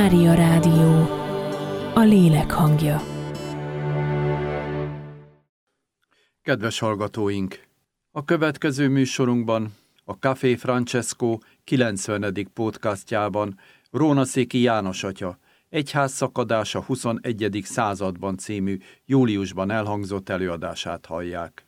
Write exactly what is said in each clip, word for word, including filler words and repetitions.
Mária Rádió, a lélek hangja. Kedves hallgatóink! A következő műsorunkban, a Café Francesco kilencvenedik podcastjában Rónaszéki János atya Egyházszakadás a huszonegyedik században című júliusban elhangzott előadását hallják.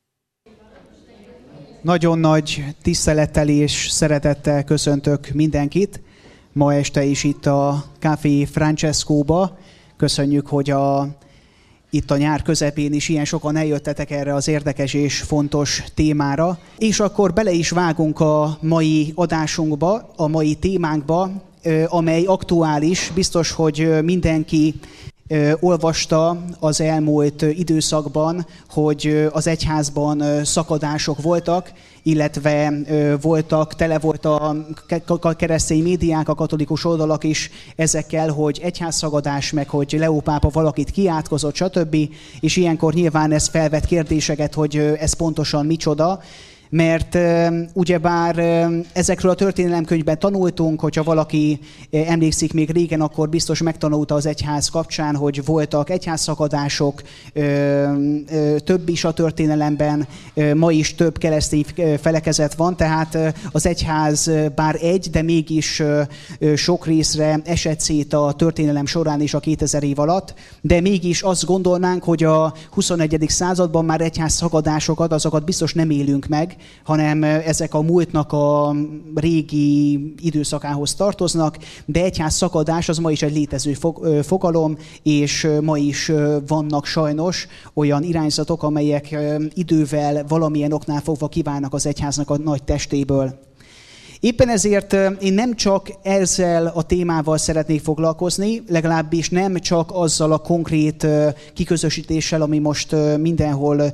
Nagyon nagy tisztelettel és szeretettel köszöntök mindenkit. Ma este is itt a Café Francescóba. Köszönjük, hogy a, itt a nyár közepén is ilyen sokan eljöttetek erre az érdekes és fontos témára. És akkor bele is vágunk a mai adásunkba, a mai témánkba, amely aktuális. Biztos, hogy mindenki olvasta az elmúlt időszakban, hogy az egyházban szakadások voltak, illetve voltak, tele volt a keresztény médiák, a katolikus oldalak is ezekkel, hogy egyházszakadás, meg hogy Leó pápa valakit kiátkozott, stb. És ilyenkor nyilván ez felvet kérdéseket, hogy ez pontosan micsoda. Mert uh, ugyebár uh, ezekről a történelemkönyvben tanultunk, hogyha valaki uh, emlékszik még régen, akkor biztos megtanulta az egyház kapcsán, hogy voltak egyházszakadások, uh, uh, több is a történelemben, uh, ma is több keresztény felekezet van, tehát uh, az egyház uh, bár egy, de mégis uh, uh, sok részre esett szét a történelem során is a kétezer év alatt, de mégis azt gondolnánk, hogy a huszonegyedik században már egyházszakadásokat, azokat biztos nem élünk meg, hanem ezek a múltnak a régi időszakához tartoznak, de egyházszakadás az ma is egy létező fogalom, és ma is vannak sajnos olyan irányzatok, amelyek idővel valamilyen oknál fogva kiválnak az egyháznak a nagy testéből. Éppen ezért én nem csak ezzel a témával szeretnék foglalkozni, legalábbis nem csak azzal a konkrét kiközösítéssel, ami most mindenhol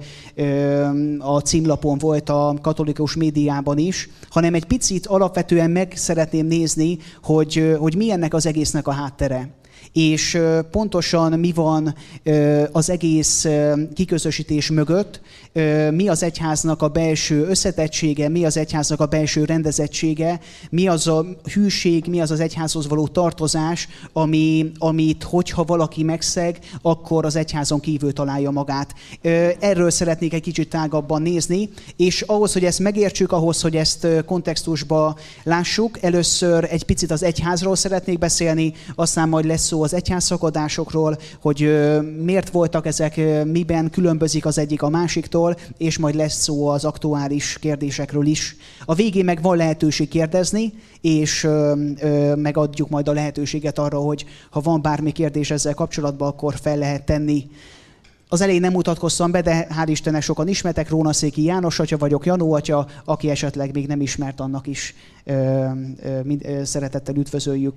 a címlapon volt a katolikus médiában is, hanem egy picit alapvetően meg szeretném nézni, hogy, hogy mi ennek az egésznek a háttere. És pontosan mi van az egész kiközösítés mögött, mi az egyháznak a belső összetettsége, mi az egyháznak a belső rendezettsége, mi az a hűség, mi az az egyházhoz való tartozás, ami, amit hogyha valaki megszeg, akkor az egyházon kívül találja magát. Erről szeretnék egy kicsit tágabban nézni, és ahhoz, hogy ezt megértsük, ahhoz, hogy ezt kontextusba lássuk, először egy picit az egyházról szeretnék beszélni, aztán majd lesz szó az egyházszakadásokról, hogy miért voltak ezek, miben különbözik az egyik a másiktól, és majd lesz szó az aktuális kérdésekről is. A végén meg van lehetőség kérdezni, és megadjuk majd a lehetőséget arra, hogy ha van bármi kérdés ezzel kapcsolatban, akkor fel lehet tenni. Az elején nem mutatkoztam be, de hál' Istennek sokan ismertek, Rónaszéki János atya vagyok, Janó atya, aki esetleg még nem ismert, annak is ö, ö, mind, ö, szeretettel üdvözöljük.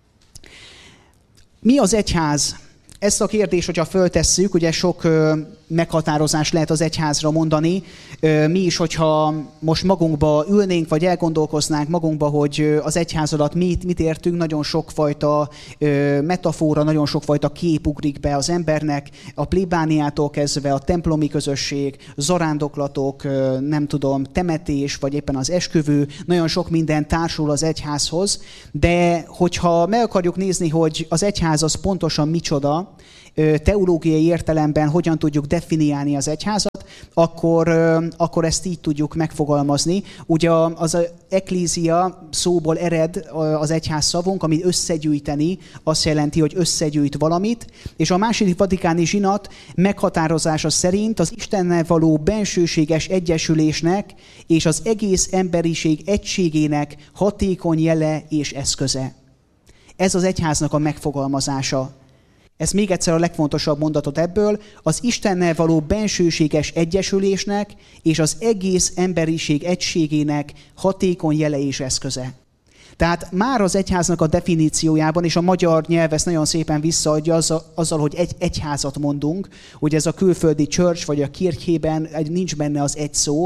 Mi az egyház? Ezt a kérdést, hogyha föltesszük, ugye sok ö, meghatározás lehet az egyházra mondani. Ö, mi is, hogyha most magunkba ülnénk, vagy elgondolkoznánk magunkba, hogy az egyház alatt mit, mit értünk, nagyon sokfajta ö, metafora, nagyon sokfajta kép ugrik be az embernek, a plébániától kezdve a templomi közösség, zarándoklatok, ö, nem tudom, temetés, vagy éppen az esküvő, nagyon sok minden társul az egyházhoz, de hogyha meg akarjuk nézni, hogy az egyház az pontosan micsoda, teológiai értelemben hogyan tudjuk definiálni az egyházat, akkor, akkor ezt így tudjuk megfogalmazni. Ugye az eklézia szóból ered az egyház szavunk, amit összegyűjteni, azt jelenti, hogy összegyűjt valamit, és a második vatikáni zsinat meghatározása szerint az Istennel való bensőséges egyesülésnek és az egész emberiség egységének hatékony jele és eszköze. Ez az egyháznak a megfogalmazása. Ez még egyszer a legfontosabb mondatot ebből, az Istennel való bensőséges egyesülésnek és az egész emberiség egységének hatékony jele és eszköze. Tehát már az egyháznak a definíciójában, és a magyar nyelv ezt nagyon szépen visszaadja azzal, hogy egy egyházat mondunk, hogy ez a külföldi church vagy a kirchében nincs benne az egy szó,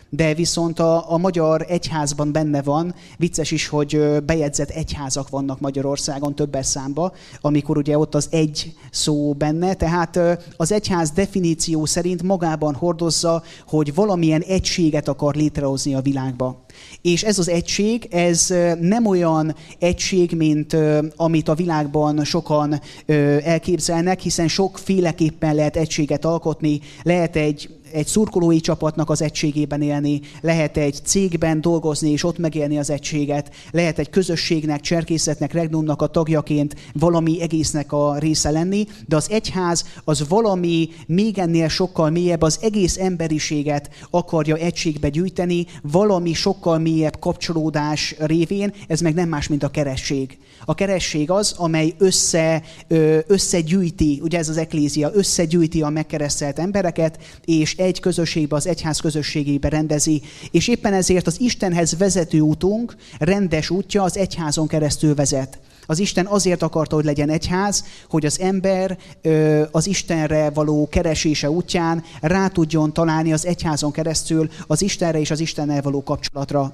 de viszont a, a magyar egyházban benne van, vicces is, hogy bejegyzett egyházak vannak Magyarországon többes számba, amikor ugye ott az egy szó benne, tehát az egyház definíció szerint magában hordozza, hogy valamilyen egységet akar létrehozni a világba. És ez az egység, ez nem olyan egység, mint amit a világban sokan elképzelnek, hiszen sokféleképpen lehet egységet alkotni, lehet egy egy szurkolói csapatnak az egységében élni, lehet egy cégben dolgozni és ott megélni az egységet, lehet egy közösségnek, cserkészetnek, regnumnak a tagjaként valami egésznek a része lenni, de az egyház az valami még ennél sokkal mélyebb, az egész emberiséget akarja egységbe gyűjteni, valami sokkal mélyebb kapcsolódás révén, ez meg nem más, mint a keresztség. A keresztség az, amely össze, összegyűjti, ugye ez az eklézia, összegyűjti a megkeresztelt embereket, és egy közösségbe, az egyház közösségébe rendezi, és éppen ezért az Istenhez vezető útunk, rendes útja az egyházon keresztül vezet. Az Isten azért akarta, hogy legyen egyház, hogy az ember az Istenre való keresése útján rá tudjon találni az egyházon keresztül az Istenre és az Istennel való kapcsolatra.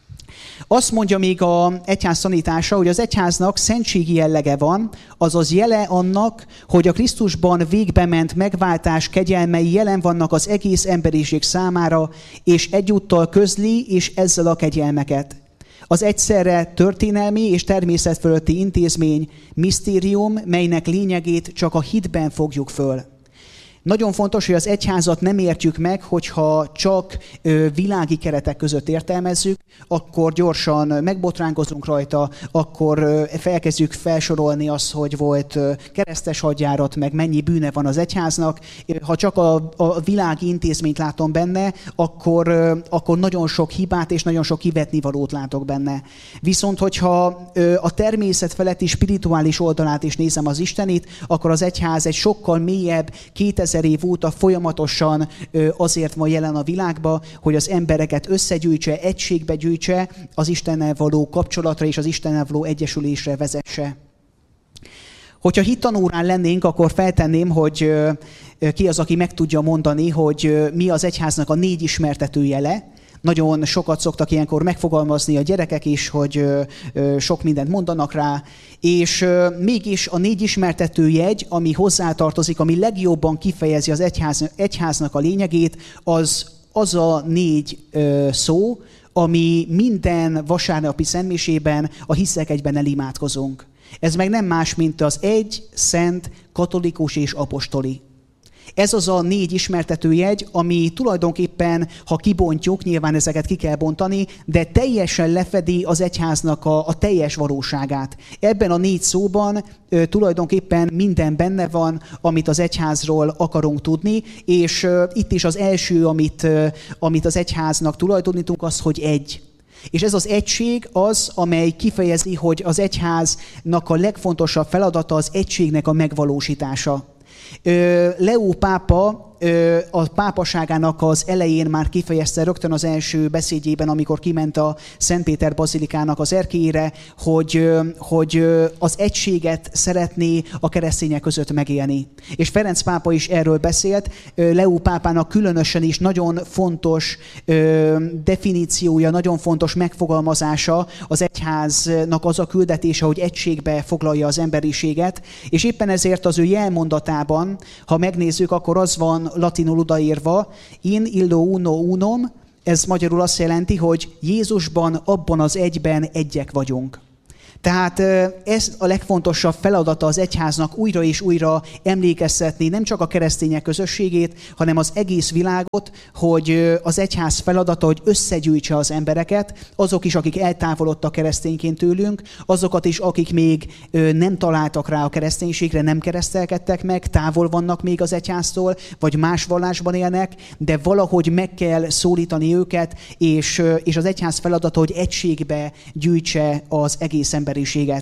Azt mondja még az egyház tanítása, hogy az egyháznak szentségi jellege van, azaz jele annak, hogy a Krisztusban végbe ment megváltás kegyelmei jelen vannak az egész emberiség számára, és egyúttal közli és ezzel a kegyelmeket. Az egyszerre történelmi és természetfölötti intézmény, misztérium, melynek lényegét csak a hitben fogjuk föl. Nagyon fontos, hogy az egyházat nem értjük meg, hogyha csak világi keretek között értelmezzük, akkor gyorsan megbotránkozunk rajta, akkor felkezdjük felsorolni azt, hogy volt keresztes hadjárat, meg mennyi bűne van az egyháznak. Ha csak a, a világi intézményt látom benne, akkor, akkor nagyon sok hibát és nagyon sok kivetnivalót látok benne. Viszont, hogyha a természet feletti spirituális oldalát is nézem az Istenit, akkor az egyház egy sokkal mélyebb, kétezer év óta folyamatosan azért van jelen a világba, hogy az embereket összegyűjtse, egységbe gyűjtse, az Istennel való kapcsolatra és az Istennel való egyesülésre vezesse. Hogyha hittanórán lennénk, akkor feltenném, hogy ki az, aki meg tudja mondani, hogy mi az egyháznak a négy ismertető jele. Nagyon sokat szoktak ilyenkor megfogalmazni a gyerekek is, hogy sok mindent mondanak rá, és mégis a négy ismertető jegy, ami hozzátartozik, ami legjobban kifejezi az egyház, egyháznak a lényegét, az az a négy szó, ami minden vasárnapi szentmisében a hiszek egyben elimádkozunk. Ez meg nem más, mint az egy, szent, katolikus és apostoli. Ez az a négy ismertetőjegy, ami tulajdonképpen, ha kibontjuk, nyilván ezeket ki kell bontani, de teljesen lefedi az egyháznak a, a teljes valóságát. Ebben a négy szóban ö, tulajdonképpen minden benne van, amit az egyházról akarunk tudni, és ö, itt is az első, amit, ö, amit az egyháznak tulajdonítunk, az, hogy egy. És ez az egység az, amely kifejezi, hogy az egyháznak a legfontosabb feladata az egységnek a megvalósítása. Leó pápa a pápaságának az elején már kifejezte rögtön az első beszédjében, amikor kiment a Szentpéter bazilikának az erkélyére, hogy, hogy az egységet szeretné a keresztények között megélni. És Ferenc pápa is erről beszélt. Leó pápának különösen is nagyon fontos definíciója, nagyon fontos megfogalmazása az egyháznak az a küldetése, hogy egységbe foglalja az emberiséget, és éppen ezért az ő jelmondatában, ha megnézzük, akkor az van latinul odaírva, in illo uno unum, ez magyarul azt jelenti, hogy Jézusban, abban az egyben egyek vagyunk. Tehát ez a legfontosabb feladata az egyháznak újra és újra emlékeztetni nem csak a keresztények közösségét, hanem az egész világot, hogy az egyház feladata, hogy összegyűjtse az embereket, azok is, akik eltávolodtak keresztényként tőlünk, azokat is, akik még nem találtak rá a kereszténységre, nem keresztelkedtek meg, távol vannak még az egyháztól, vagy más vallásban élnek, de valahogy meg kell szólítani őket, és, és az egyház feladata, hogy egységbe gyűjtse az egész ember.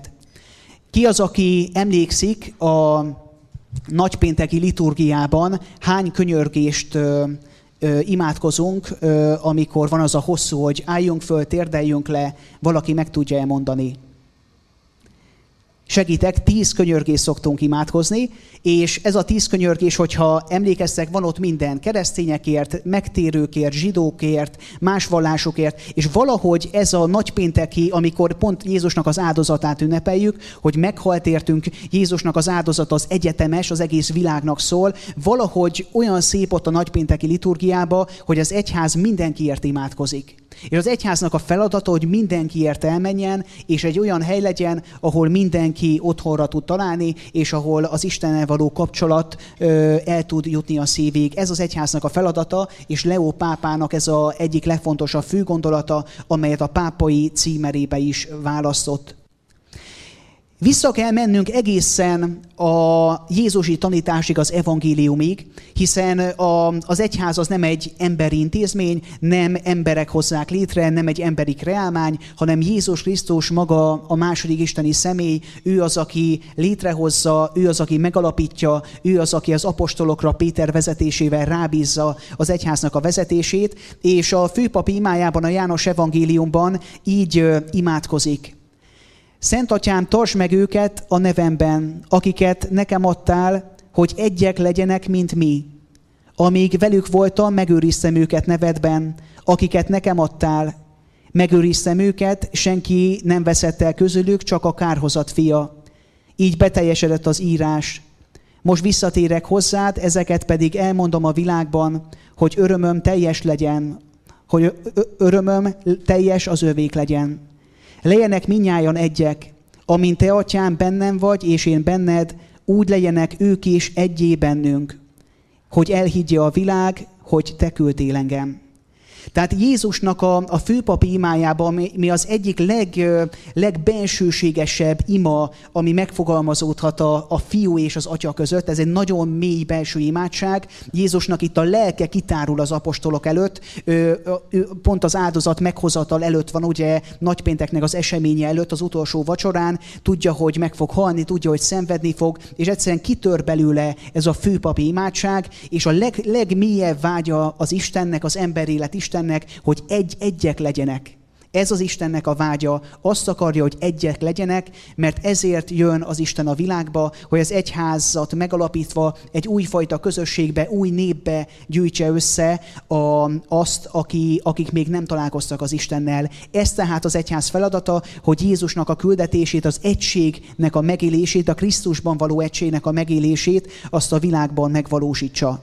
Ki az, aki emlékszik a nagypénteki liturgiában, hány könyörgést ö, ö, imádkozunk, ö, amikor van az a hosszú, hogy álljunk föl, térdeljünk le, valaki meg tudja elmondani? Segítek, tíz könyörgés szoktunk imádkozni, és ez a tíz könyörgés, hogyha emlékeztek, van ott minden keresztényekért, megtérőkért, zsidókért, más vallásokért, és valahogy ez a nagypénteki, amikor pont Jézusnak az áldozatát ünnepeljük, hogy meghalt értünk, Jézusnak az áldozat az egyetemes, az egész világnak szól, valahogy olyan szép ott a nagypénteki liturgiába, hogy az egyház mindenkiért imádkozik. És az egyháznak a feladata, hogy mindenkiért elmenjen, és egy olyan hely legyen, ahol mindenki otthonra tud találni, és ahol az Istennel való kapcsolat ö, el tud jutni a szívig. Ez az egyháznak a feladata, és Leó pápának ez az egyik legfontosabb fő gondolata, amelyet a pápai címerébe is választott. Vissza kell mennünk egészen a jézusi tanításig, az evangéliumig, hiszen a, az egyház az nem egy emberi intézmény, nem emberek hozzák létre, nem egy emberi kreálmány, hanem Jézus Krisztus maga a második isteni személy, ő az, aki létrehozza, ő az, aki megalapítja, ő az, aki az apostolokra Péter vezetésével rábízza az egyháznak a vezetését, és a főpap imájában, a János evangéliumban így ö, imádkozik. Szent Atyám, tartsd meg őket a nevemben, akiket nekem adtál, hogy egyek legyenek, mint mi. Amíg velük voltam, megőriztem őket nevedben, akiket nekem adtál. Megőriztem őket, senki nem veszett el közülük, csak a kárhozat fia. Így beteljesedett az írás. Most visszatérek hozzád, ezeket pedig elmondom a világban, hogy örömöm teljes legyen, hogy örömöm teljes az övék legyen. Legyenek mindnyájan egyek, amint te, Atyám, bennem vagy, és én benned, úgy legyenek ők is egyé bennünk, hogy elhiggye a világ, hogy te küldtél engem. Tehát Jézusnak a, a főpapi imájában, mi, mi az egyik leg, legbensőségesebb ima, ami megfogalmazódhat a, a fiú és az atya között. Ez egy nagyon mély belső imádság. Jézusnak itt a lelke kitárul az apostolok előtt. Ő, ő, pont az áldozat meghozatal előtt van, ugye nagypénteknek az eseménye előtt, az utolsó vacsorán. Tudja, hogy meg fog halni, tudja, hogy szenvedni fog, és egyszerűen kitör belőle ez a főpapi imádság, és a leg, legmélyebb vágya az Istennek, az emberélet Istennek, hogy egy, egyek legyenek. Ez az Istennek a vágya. Azt akarja, hogy egyek legyenek, mert ezért jön az Isten a világba, hogy az egyházat megalapítva egy újfajta közösségbe, új népbe gyűjtse össze a, azt, aki, akik még nem találkoztak az Istennel. Ez tehát az egyház feladata, hogy Jézusnak a küldetését, az egységnek a megélését, a Krisztusban való egységnek a megélését, azt a világban megvalósítsa.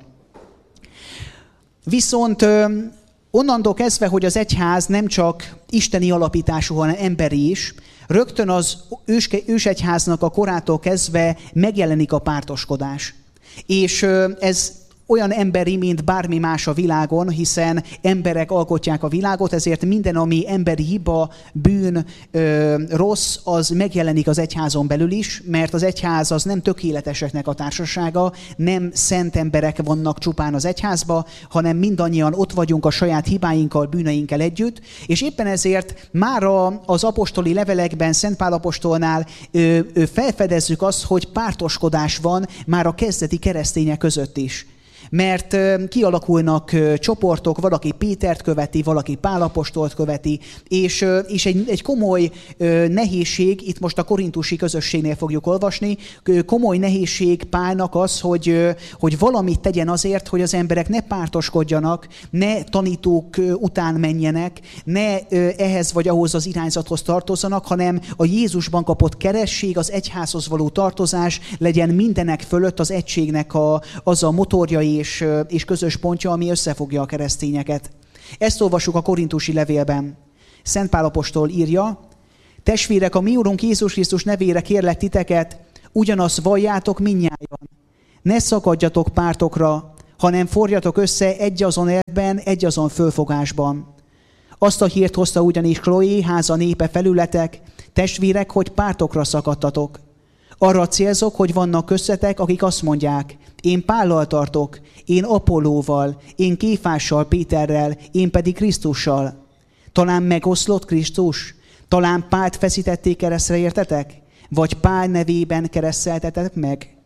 Viszont onnantól kezdve, hogy az egyház nem csak isteni alapítású, hanem emberi is, rögtön az ős, ősegyháznak a korától kezdve megjelenik a pártoskodás. És ez olyan emberi, mint bármi más a világon, hiszen emberek alkotják a világot, ezért minden, ami emberi hiba, bűn, ö, rossz, az megjelenik az egyházon belül is, mert az egyház az nem tökéleteseknek a társasága, nem szent emberek vannak csupán az egyházba, hanem mindannyian ott vagyunk a saját hibáinkkal, bűneinkkel együtt, és éppen ezért már az apostoli levelekben, Szent Pál apostolnál ö, ö, felfedezzük azt, hogy pártoskodás van már a kezdeti keresztények között is. Mert kialakulnak csoportok, valaki Pétert követi, valaki Pál apostolt követi, és, és egy, egy komoly nehézség, itt most a korintusi közösségnél fogjuk olvasni, komoly nehézség Pálnak az, hogy, hogy valamit tegyen azért, hogy az emberek ne pártoskodjanak, ne tanítók után menjenek, ne ehhez vagy ahhoz az irányzathoz tartozzanak, hanem a Jézusban kapott keresség, az egyházhoz való tartozás legyen mindenek fölött az egységnek a, az a motorja és, és közös pontja, ami összefogja a keresztényeket. Ezt olvassuk a korintusi levélben. Szent Pál apostol írja: testvérek, a mi Urunk Jézus Krisztus nevére kérlek titeket, ugyanazt valljátok mindnyájan. Ne szakadjatok pártokra, hanem forjatok össze egyazon elvben, egyazon fölfogásban. Azt a hírt hozta ugyanis Chloé, háza népe felületek, testvérek, hogy pártokra szakadtatok. Arra célzok, hogy vannak köztetek, akik azt mondják: én Pállal tartok, én Apollóval, én Kéfással, Péterrel, én pedig Krisztussal. Talán megoszlott Krisztus? Talán Pált feszítették keresztre, értetek? Vagy Pál nevében kereszteltetek meg?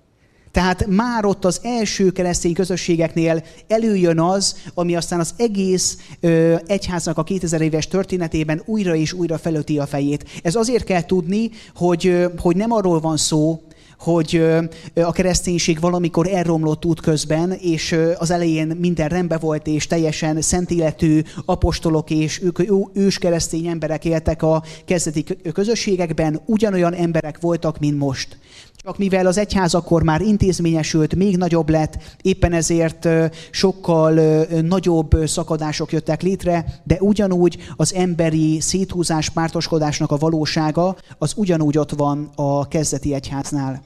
Tehát már ott az első keresztény közösségeknél előjön az, ami aztán az egész ö, egyháznak a kétezer éves történetében újra és újra felöti a fejét. Ez azért kell tudni, hogy, ö, hogy nem arról van szó, hogy ö, a kereszténység valamikor elromlott útközben, és ö, az elején minden rendben volt, és teljesen szentéletű apostolok és ők ős keresztény emberek éltek a kezdeti közösségekben, ugyanolyan emberek voltak, mint most. Csak mivel az egyház akkor már intézményesült, még nagyobb lett, éppen ezért sokkal nagyobb szakadások jöttek létre, de ugyanúgy az emberi széthúzás, pártoskodásnak a valósága az ugyanúgy ott van a kezdeti egyháznál.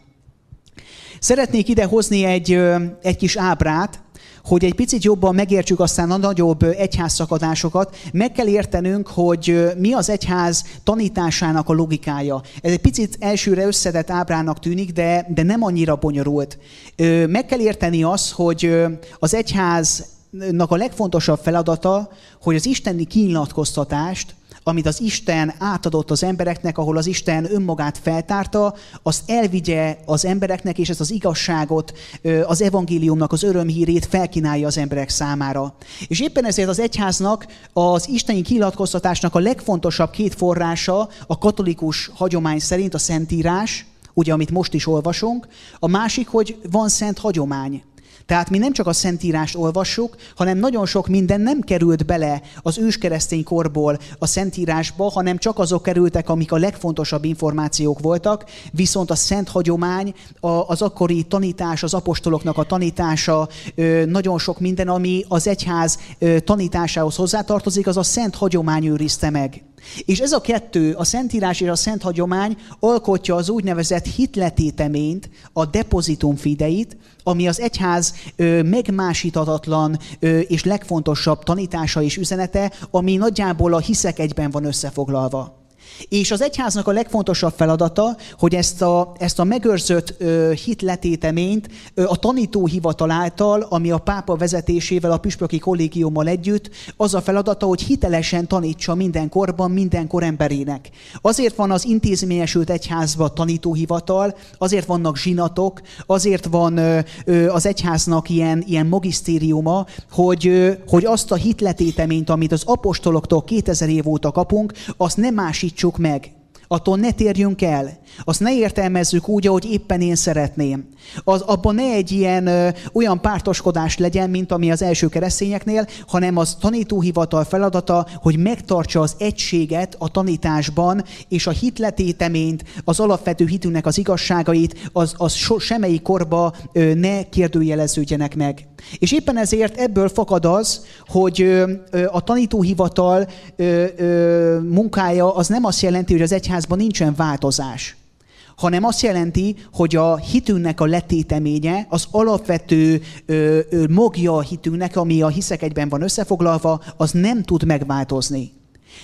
Szeretnék ide hozni egy, egy kis ábrát, hogy egy picit jobban megértsük aztán a nagyobb egyházszakadásokat, meg kell értenünk, hogy mi az egyház tanításának a logikája. Ez egy picit elsőre összetett ábrának tűnik, de, de nem annyira bonyolult. Meg kell érteni azt, hogy az egyháznak a legfontosabb feladata, hogy az isteni kinyilatkoztatást, amit az Isten átadott az embereknek, ahol az Isten önmagát feltárta, azt elvigye az embereknek, és ezt az igazságot, az evangéliumnak az örömhírét felkínálja az emberek számára. És éppen ezért az egyháznak, az isteni kinyilatkoztatásnak a legfontosabb két forrása a katolikus hagyomány szerint a Szentírás, ugye, amit most is olvasunk, a másik, hogy van szent hagyomány. Tehát mi nem csak a Szentírást olvassuk, hanem nagyon sok minden nem került bele az őskeresztény korból a Szentírásba, hanem csak azok kerültek, amik a legfontosabb információk voltak, viszont a szent hagyomány, az akkori tanítás, az apostoloknak a tanítása, nagyon sok minden, ami az egyház tanításához hozzátartozik, az a szent hagyomány őrizte meg. És ez a kettő, a Szentírás és a szent hagyomány alkotja az úgynevezett hitletéteményt, a depositum fideit, ami az egyház ö, megmásíthatatlan ö, és legfontosabb tanítása és üzenete, ami nagyjából a hiszek egyben van összefoglalva. És az egyháznak a legfontosabb feladata, hogy ezt a, ezt a megőrzött ö, hitletéteményt ö, a tanítóhivatal által, ami a pápa vezetésével, a püspöki kollégiummal együtt, az a feladata, hogy hitelesen tanítsa minden korban, minden koremberének. Azért van az intézményesült egyházban tanítóhivatal, azért vannak zsinatok, azért van ö, ö, az egyháznak ilyen, ilyen magisztériuma, hogy, ö, hogy azt a hitletéteményt, amit az apostoloktól kétezer év óta kapunk, azt nem másítsuk meg. Attól ne térjünk el. Azt ne értelmezzük úgy, ahogy éppen én szeretném. Az, abban ne egy ilyen ö, olyan pártoskodás legyen, mint ami az első keresztényeknél, hanem az tanítóhivatal feladata, hogy megtartsa az egységet a tanításban, és a hitletéteményt, az alapvető hitünknek az igazságait, az, az so, semmelyik korba ö, ne kérdőjeleződjenek meg. És éppen ezért ebből fakad az, hogy ö, ö, a tanítóhivatal ö, ö, munkája az nem azt jelenti, hogy az egyházban nincsen változás, hanem azt jelenti, hogy a hitünknek a letéteménye, az alapvető ö, ö, magja a hitünknek, ami a hiszek egyben van összefoglalva, az nem tud megváltozni.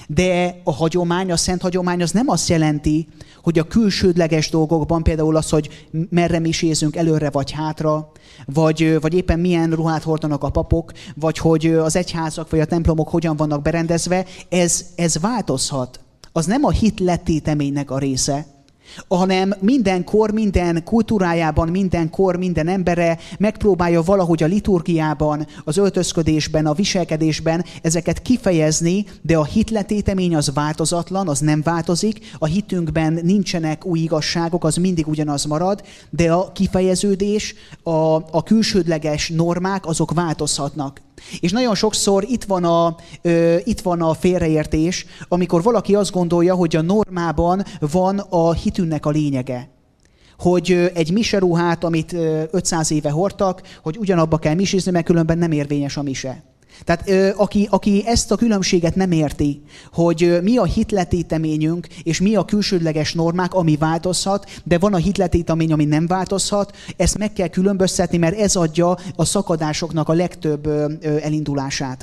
De a hagyomány, a szent hagyomány az nem azt jelenti, hogy a külsődleges dolgokban, például az, hogy merre misézünk, előre vagy hátra, vagy, vagy éppen milyen ruhát hordanak a papok, vagy hogy az egyházak vagy a templomok hogyan vannak berendezve, ez, ez változhat. Az nem a hit letéteménynek a része, hanem minden kor, minden kultúrájában, minden kor, minden embere megpróbálja valahogy a liturgiában, az öltözködésben, a viselkedésben ezeket kifejezni, de a hitletétemény az változatlan, az nem változik, a hitünkben nincsenek új igazságok, az mindig ugyanaz marad, de a kifejeződés, a, a külsődleges normák, azok változhatnak. És nagyon sokszor itt van, a, ö, itt van a félreértés, amikor valaki azt gondolja, hogy a normában van a hitünknek a lényege. Hogy ö, egy miseruhát, amit ö, ötszáz éve hordtak, hogy ugyanabba kell misézni, mert különben nem érvényes a mise. Tehát ö, aki, aki ezt a különbséget nem érti, hogy ö, mi a hitletéteményünk, és mi a külsődleges normák, ami változhat, de van a hitletétemény, ami nem változhat, ezt meg kell különböztetni, mert ez adja a szakadásoknak a legtöbb ö, ö, elindulását.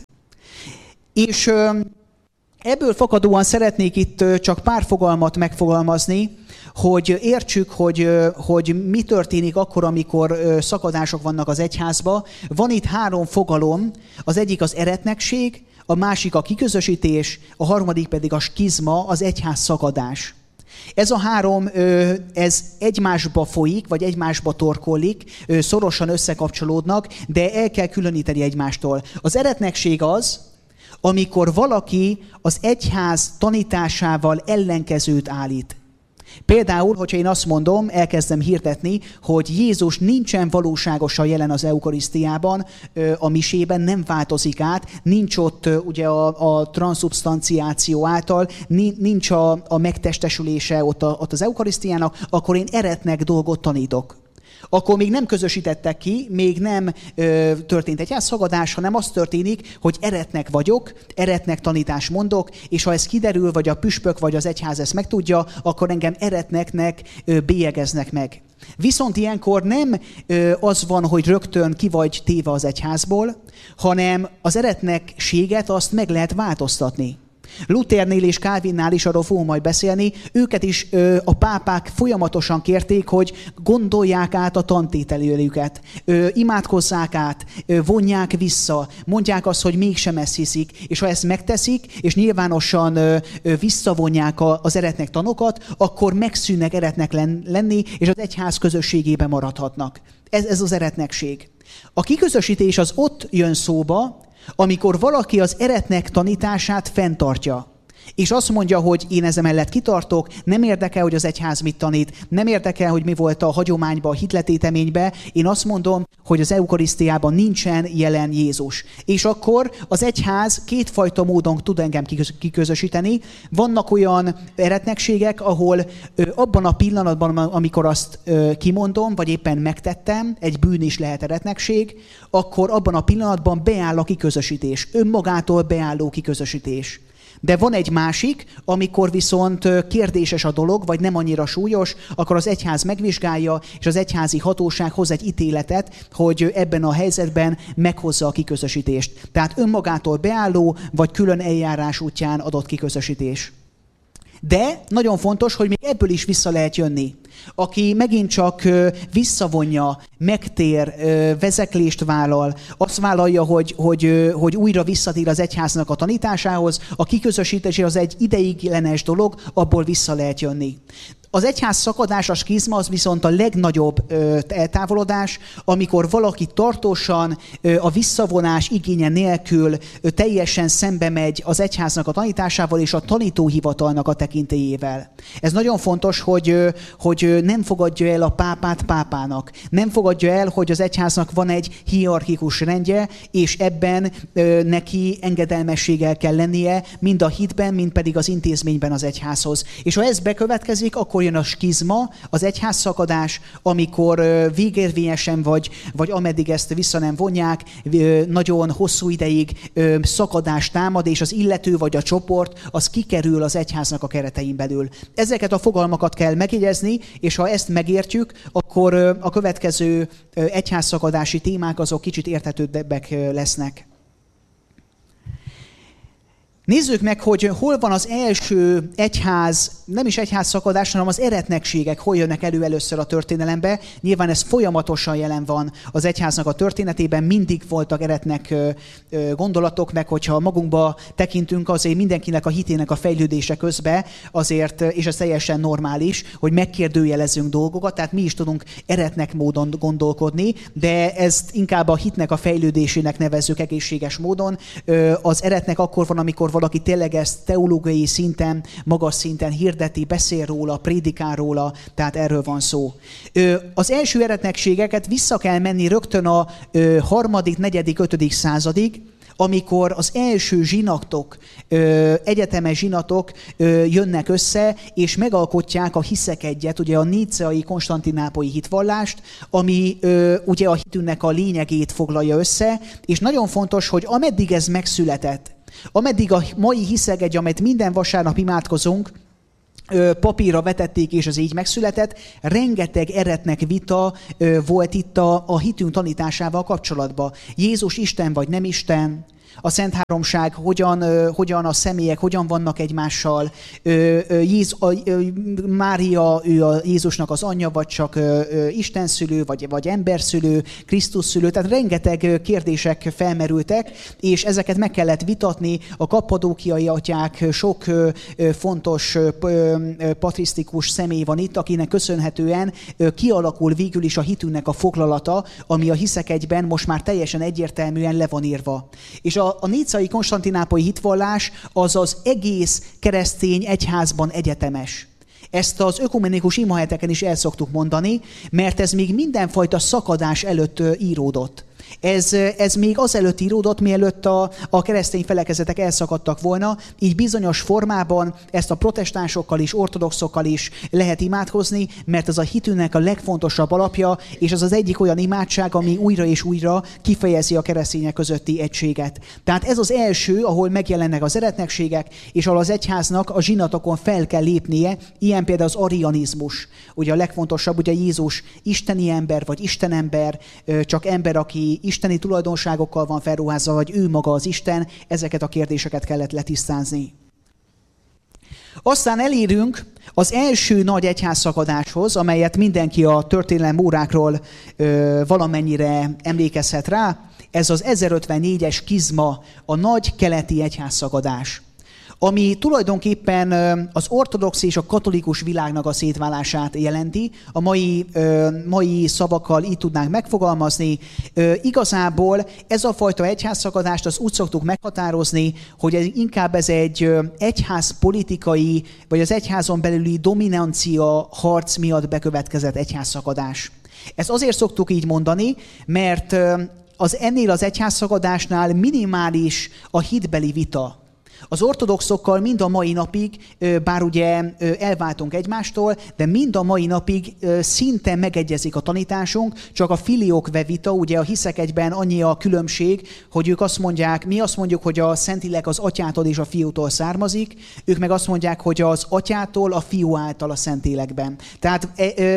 És ö, ebből fakadóan szeretnék itt ö, csak pár fogalmat megfogalmazni, hogy értsük, hogy, hogy mi történik akkor, amikor szakadások vannak az egyházba. Van itt három fogalom, az egyik az eretnekség, a másik a kiközösítés, a harmadik pedig a skizma, az egyház szakadás. Ez a három, ez egymásba folyik, vagy egymásba torkollik, szorosan összekapcsolódnak, de el kell különíteni egymástól. Az eretnekség az, amikor valaki az egyház tanításával ellenkezőt állít. Például, hogyha én azt mondom, elkezdem hirdetni, hogy Jézus nincsen valóságosan jelen az eukarisztiában, a misében nem változik át, nincs ott ugye a, a transzubstanciáció által, nincs a, a megtestesülése ott, a, ott az eukarisztiának, akkor én eretnek dolgot tanítok. Akkor még nem közösítettek ki, még nem ö, történt egyházszagadás, hanem az történik, hogy eretnek vagyok, eretnek tanítást mondok, és ha ez kiderül, vagy a püspök, vagy az egyház ezt megtudja, akkor engem eretneknek ö, bélyegeznek meg. Viszont ilyenkor nem ö, az van, hogy rögtön ki vagy téve az egyházból, hanem az eretnekséget azt meg lehet változtatni. Luthernél és Calvinnál is arról fogunk majd beszélni, őket is ö, a pápák folyamatosan kérték, hogy gondolják át a tantételőjüket, ö, imádkozzák át, ö, vonják vissza, mondják azt, hogy mégsem ezt hiszik, és ha ezt megteszik, és nyilvánosan ö, ö, visszavonják a, az eretnek tanokat, akkor megszűnnek eretnek lenni, és az egyház közösségében maradhatnak. Ez, ez az eretnekség. A kiközösítés az ott jön szóba, amikor valaki az eretnek tanítását fenntartja, és azt mondja, hogy én ezen mellett kitartok, nem érdekel, hogy az egyház mit tanít, nem érdekel, hogy mi volt a hagyományban, a hitletéteményben, én azt mondom, hogy az eukarisztiában nincsen jelen Jézus. És akkor az egyház kétfajta módon tud engem kiközösíteni. Vannak olyan eretnekségek, ahol ö, abban a pillanatban, amikor azt ö, kimondom, vagy éppen megtettem, egy bűn is lehet eretnekség, akkor abban a pillanatban beáll a kiközösítés, önmagától beálló kiközösítés. De van egy másik, amikor viszont kérdéses a dolog, vagy nem annyira súlyos, akkor az egyház megvizsgálja, és az egyházi hatóság hoz egy ítéletet, hogy ebben a helyzetben meghozza a kiközösítést. Tehát önmagától beálló, vagy külön eljárás útján adott kiközösítés. De nagyon fontos, hogy még ebből is vissza lehet jönni. Aki megint csak visszavonja, megtér, vezeklést vállal, azt vállalja, hogy, hogy, hogy újra visszatér az egyháznak a tanításához, a kiközösítés az egy ideiglenes dolog, abból vissza lehet jönni. Az egyház szakadás, a skizma az viszont a legnagyobb ö, eltávolodás, amikor valaki tartósan ö, a visszavonás igénye nélkül ö, teljesen szembe megy az egyháznak a tanításával és a tanítóhivatalnak a tekintélyével. Ez nagyon fontos, hogy, ö, hogy nem fogadja el a pápát pápának. Nem fogadja el, hogy az egyháznak van egy hierarchikus rendje, és ebben ö, neki engedelmességgel kell lennie, mind a hitben, mind pedig az intézményben az egyházhoz. És ha ez bekövetkezik, akkor jön a skizma, az egyházszakadás, amikor végérvényesen vagy, vagy ameddig ezt vissza nem vonják, nagyon hosszú ideig szakadás támad, és az illető vagy a csoport, az kikerül az egyháznak a keretein belül. Ezeket a fogalmakat kell megjegyezni, és ha ezt megértjük, akkor a következő egyházszakadási témák azok kicsit érthetőbbek lesznek. Nézzük meg, hogy hol van az első egyház, nem is egyház szakadás, hanem az eretnekségek, hol jönnek elő először a történelembe. Nyilván ez folyamatosan jelen van az egyháznak a történetében, mindig voltak eretnek gondolatok, meg hogyha magunkba tekintünk, azért mindenkinek a hitének a fejlődése közben, azért, és ez teljesen normális, hogy megkérdőjelezzünk dolgokat, tehát mi is tudunk eretnek módon gondolkodni, de ezt inkább a hitnek a fejlődésének nevezzük egészséges módon. Az eretnek akkor van, amikor valaki tényleg ezt teológiai szinten, magas szinten hirdeti, beszél róla, prédikál róla, tehát erről van szó. Az első eretnekségeket vissza kell menni rögtön a harmadik, negyedik, ötödik századig, amikor az első zsinatok, egyetemes zsinatok jönnek össze, és megalkotják a hiszek egyet, ugye a níceai konstantinápolyi hitvallást, ami ugye a hitünknek a lényegét foglalja össze, és nagyon fontos, hogy ameddig ez megszületett, ameddig a mai hiszegegy, amit minden vasárnap imádkozunk, papírra vetették, és az így megszületett, rengeteg eretnek vita volt itt a, a hitünk tanításával kapcsolatban. Jézus Isten vagy nem Isten, a Szent Háromság, hogyan, hogyan a személyek, hogyan vannak egymással. Jéz, a, Mária, ő a Jézusnak az anyja, vagy csak Isten szülő, vagy, vagy emberszülő, Krisztus szülő. Tehát rengeteg kérdések felmerültek, és ezeket meg kellett vitatni. A kappadókiai atyák, sok fontos patrisztikus személy van itt, akinek köszönhetően kialakul végül is a hitünknek a foglalata, ami a Hiszek egyben most már teljesen egyértelműen le van írva. És a, a nícai konstantinápolyi hitvallás az az egész keresztény egyházban egyetemes. Ezt az ökumenikus imaheteken is el szoktuk mondani, mert ez még mindenfajta szakadás előtt íródott. Ez, ez még azelőtt íródott, mielőtt a, a keresztény felekezetek elszakadtak volna, így bizonyos formában ezt a protestánsokkal is, ortodoxokkal is lehet imádkozni, mert ez a hitünknek a legfontosabb alapja, és az az egyik olyan imádság, ami újra és újra kifejezi a keresztények közötti egységet. Tehát ez az első, ahol megjelennek az eretnekségek, és ahol az egyháznak a zsinatokon fel kell lépnie, ilyen például az arianizmus. Ugye a legfontosabb, ugye Jézus isteni ember, vagy istenember, csak ember, aki isteni tulajdonságokkal van felruházva, vagy ő maga az Isten, ezeket a kérdéseket kellett letisztázni. Aztán elérünk az első nagy egyházszakadáshoz, amelyet mindenki a történelem órákról ö, valamennyire emlékezhet rá. Ez az ezerötvennégyes skizma, a nagy keleti egyházszakadás, ami tulajdonképpen az ortodox és a katolikus világnak a szétválását jelenti. A mai, mai szavakkal így tudnánk megfogalmazni. Igazából ez a fajta egyházszakadást azt úgy szoktuk meghatározni, hogy ez, inkább ez egy egyházpolitikai, vagy az egyházon belüli dominancia harc miatt bekövetkezett egyházszakadás. Ezt azért szoktuk így mondani, mert az ennél az egyházszakadásnál minimális a hitbeli vita. Az ortodoxokkal mind a mai napig, bár ugye elváltunk egymástól, de mind a mai napig szinte megegyezik a tanításunk, csak a filioque vita, ugye a Hiszek egyben annyi a különbség, hogy ők azt mondják, mi azt mondjuk, hogy a Szentlélek az Atyától és a Fiútól származik, ők meg azt mondják, hogy az Atyától, a Fiú által a Szentlélekben. Tehát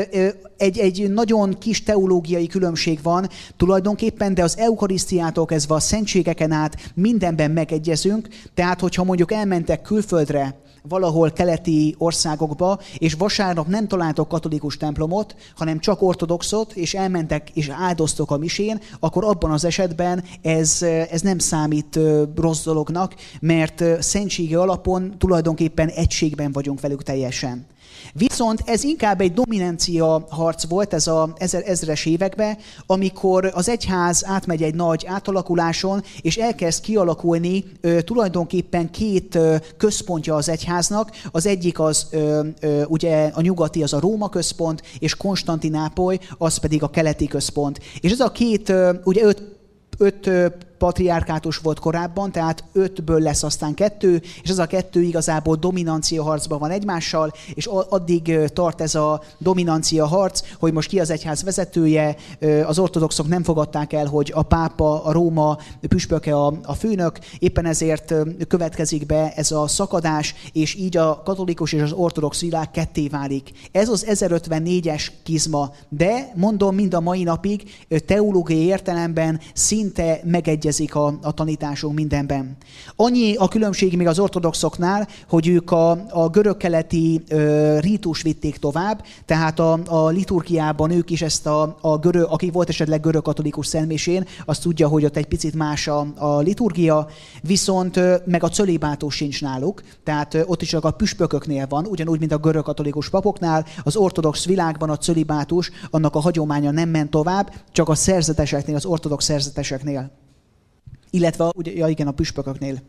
egy, egy nagyon kis teológiai különbség van tulajdonképpen, de az eukarisztiától kezdve a szentségeken át mindenben megegyezünk, tehát hogyha mondjuk elmentek külföldre, valahol keleti országokba, és vasárnap nem találtok katolikus templomot, hanem csak ortodoxot, és elmentek és áldoztok a misén, akkor abban az esetben ez, ez nem számít rossz dolognak, mert szentségi alapon tulajdonképpen egységben vagyunk velük teljesen. Viszont ez inkább egy dominancia harc volt ez az ezer, ezres években, amikor az egyház átmegy egy nagy átalakuláson, és elkezd kialakulni ö, tulajdonképpen két ö, központja az egyháznak. Az egyik az ö, ö, ugye a nyugati, az a Róma központ, és Konstantinápoly, az pedig a keleti központ. És ez a két, ö, ugye öt, öt ö, patriárkátus volt korábban, tehát ötből lesz aztán kettő, és ez a kettő igazából dominancia harcban van egymással, és addig tart ez a dominancia harc, hogy most ki az egyház vezetője, az ortodoxok nem fogadták el, hogy a pápa, a Róma püspöke a, a főnök, éppen ezért következik be ez a szakadás, és így a katolikus és az ortodox világ ketté válik. Ez az ezerötvennégyes skizma, de mondom, mind a mai napig teológiai értelemben szinte megegyezik A, a tanításunk mindenben. Annyi a különbség még az ortodoxoknál, hogy ők a, a görög-keleti ö, rítus vitték tovább, tehát a, a liturgiában ők is ezt a, a görög, aki volt esetleg görög-katolikus szentmisén, azt tudja, hogy ott egy picit más a, a liturgia, viszont ö, meg a cölibátus sincs náluk, tehát ö, ott is csak a püspököknél van, ugyanúgy, mint a görög-katolikus papoknál, az ortodox világban a cölibátus, annak a hagyománya nem ment tovább, csak a szerzeteseknél, az ortodox szerzeteseknél. Illetve ugye, ja igen, a püspököknél.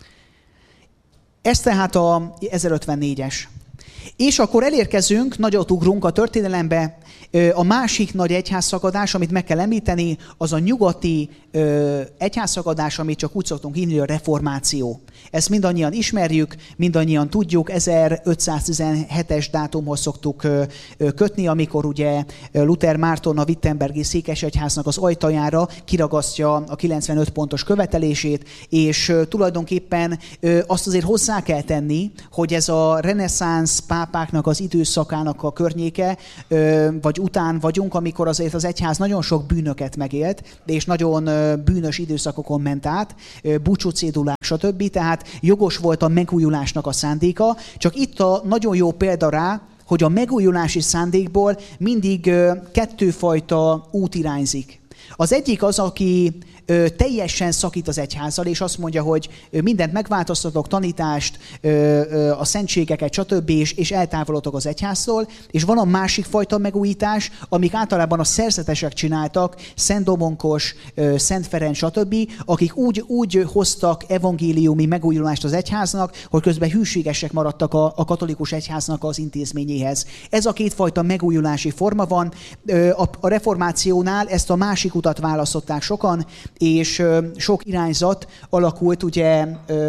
Ez tehát a ezerötvennégyes. És akkor elérkezünk, nagyot ugrunk a történelembe, a másik nagy egyházszakadás, amit meg kell említeni, az a nyugati egyházszakadás, amit csak úgy szoktunk hívni, a reformáció. Ezt mindannyian ismerjük, mindannyian tudjuk, ezerötszáztizenhetes dátumhoz szoktuk kötni, amikor ugye Luther Márton a wittenbergi székesegyháznak az ajtajára kiragasztja a kilencvenöt pontos követelését, és tulajdonképpen azt azért hozzá kell tenni, hogy ez a reneszánsz pápáknak az időszakának a környéke, vagy után vagyunk, amikor azért az egyház nagyon sok bűnöket megélt, és nagyon bűnös időszakokon ment át, búcsúcédulák, stb. Tehát jogos volt a megújulásnak a szándéka, csak itt a nagyon jó példa rá, hogy a megújulási szándékból mindig kettőfajta út irányzik. Az egyik az, aki ö, teljesen szakít az egyházzal, és azt mondja, hogy mindent megváltoztatok, tanítást, ö, ö, a szentségeket, stb., és, és eltávolodok az egyháztól. És van a másik fajta megújítás, amik általában a szerzetesek csináltak, Szent Domonkos, ö, Szent Ferenc, stb., akik úgy, úgy hoztak evangéliumi megújulást az egyháznak, hogy közben hűségesek maradtak a, a katolikus egyháznak az intézményéhez. Ez a kétfajta megújulási forma van. Ö, a, a reformációnál ezt a másik utat választották sokan, és sok irányzat alakult, ugye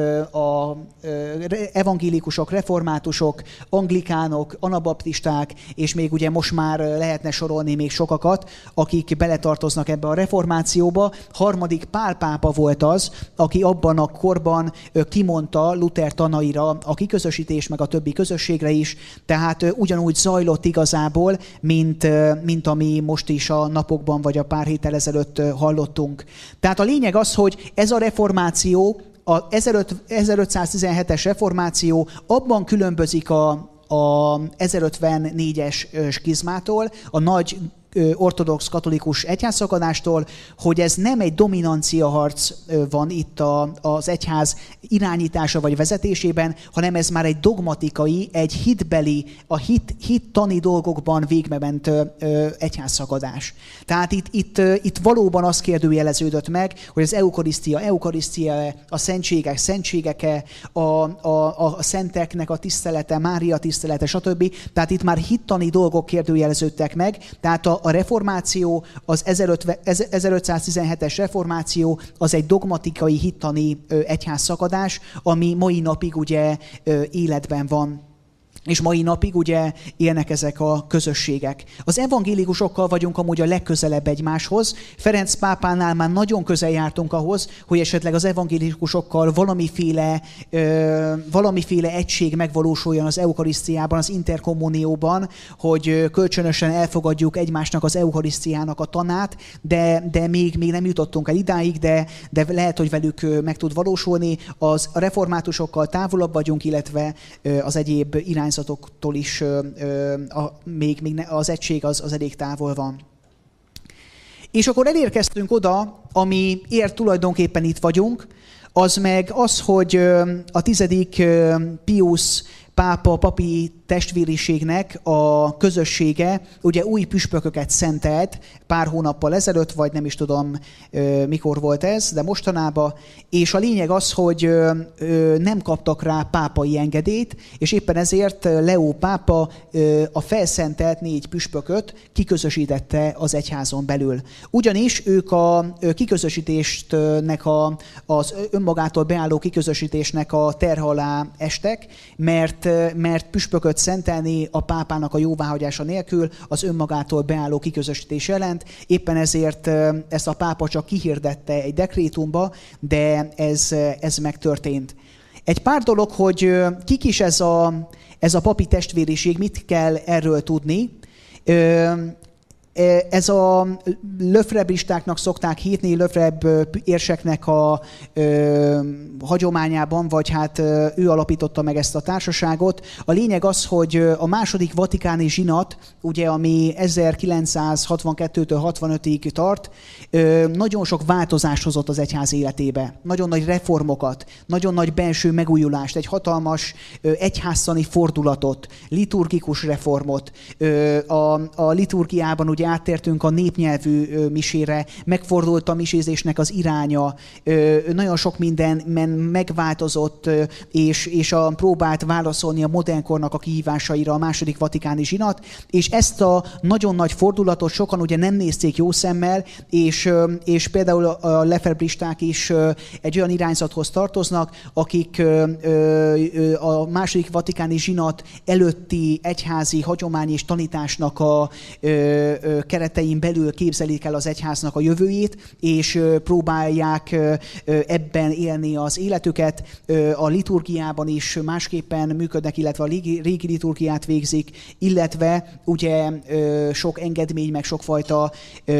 a evangélikusok, reformátusok, anglikánok, anabaptisták, és még ugye most már lehetne sorolni még sokakat, akik beletartoznak ebbe a reformációba. Harmadik Pál pápa volt az, aki abban a korban kimondta Luther tanaira a kiközösítés, meg a többi közösségre is, tehát ugyanúgy zajlott igazából, mint, mint ami most is a napokban, vagy a pár héttel ezelőtt hallottunk. Tehát a lényeg az, hogy ez a reformáció, a ezerötszáztizenhetes reformáció abban különbözik a, a ezerötvennégyes skizmától, a nagy ortodox katolikus egyházszakadástól, hogy ez nem egy dominanciaharc van itt a, az egyház irányítása vagy vezetésében, hanem ez már egy dogmatikai, egy hitbeli, a hit, hittani dolgokban végbement egyházszakadás. Tehát itt, itt, itt valóban az kérdőjeleződött meg, hogy az eukarisztia, eukarisztia, a szentségek, szentségeke, a, a, a szenteknek a tisztelete, Mária tisztelete, stb. Tehát itt már hittani dolgok kérdőjeleződtek meg, tehát a A reformáció, az ezerötszáztizenhetes reformáció, az egy dogmatikai, hittani egyházszakadás, ami mai napig ugye életben van. És mai napig ugye élnek ezek a közösségek. Az evangélikusokkal vagyunk amúgy a legközelebb egymáshoz. Ferenc pápánál már nagyon közel jártunk ahhoz, hogy esetleg az evangélikusokkal valamiféle, ö, valamiféle egység megvalósuljon az eukarisztiában, az interkommunióban, hogy kölcsönösen elfogadjuk egymásnak az eukarisztiának a tanát, de, de még, még nem jutottunk el idáig, de, de lehet, hogy velük meg tud valósulni. Az a reformátusokkal távolabb vagyunk, illetve az egyéb irányzatoktól is ö, ö, a, még, még ne, az egység az, az elég távol van. És akkor elérkeztünk oda, amiért tulajdonképpen itt vagyunk, az meg az, hogy ö, a tizedik ö, Piusz pápa papi testvériségnek a közössége ugye új püspököket szentelt pár hónappal ezelőtt, vagy nem is tudom mikor volt ez, de mostanában, és a lényeg az, hogy nem kaptak rá pápai engedélyt, és éppen ezért Leó pápa a felszentelt négy püspököt kiközösítette az egyházon belül. Ugyanis ők a kiközösítésnek, a, az önmagától beálló kiközösítésnek a terhe alá estek, mert, mert püspököt szentelni a pápának a jóváhagyása nélkül az önmagától beálló kiközösítés jelent. Éppen ezért ezt a pápa csak kihirdette egy dekrétumba, de ez, ez megtörtént. Egy pár dolog, hogy kik is ez a, ez a papi testvériség, mit kell erről tudni. Ez a löfreblistáknak szokták hívni, löfreb érseknek a ö, hagyományában, vagy hát ő alapította meg ezt a társaságot. A lényeg az, hogy a második vatikáni zsinat, ugye, ami ezerkilencszázhatvankettőtől hatvanötig tart, ö, nagyon sok változást hozott az egyház életébe. Nagyon nagy reformokat, nagyon nagy belső megújulást, egy hatalmas ö, egyháztani fordulatot, liturgikus reformot. Ö, a, a liturgiában ugye áttértünk a népnyelvű misére, megfordult a misézésnek az iránya, nagyon sok minden megváltozott, és, és a, próbált válaszolni a modernkornak a kihívásaira a második vatikáni zsinat, és ezt a nagyon nagy fordulatot sokan ugye nem nézték jó szemmel, és, és például a lefebristák is egy olyan irányzathoz tartoznak, akik a második vatikáni zsinat előtti egyházi hagyomány és tanításnak a keretein belül képzelik el az egyháznak a jövőjét, és próbálják ebben élni az életüket. A liturgiában is másképpen működnek, illetve a régi liturgiát végzik, illetve ugye sok engedmény, meg sokfajta,